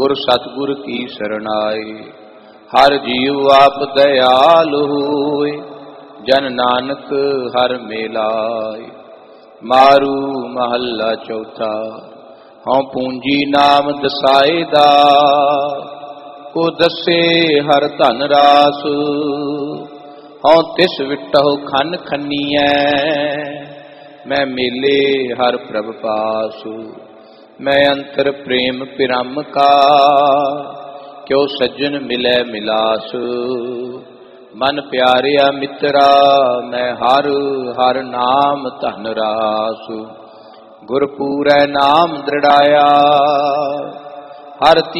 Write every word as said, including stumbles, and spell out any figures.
गुर सतगुर की शरणाई। हर जीव आप दयाल होए, जन नानक हर मेलाय। मारू महला चौथा। हौं पूंजी नाम दसाए दा, को दसे हर धन रास। हौं तिस विटहु खन खनीऐ, मैं मेले हर प्रभ पास। मैं अंतर प्रेम पिरम का, क्यों सज्जन मिलै मिलास। मन प्यारिया मित्रा, मैं हर हर नाम धन रास। गुरपूरै नाम दृढ़ाया, हर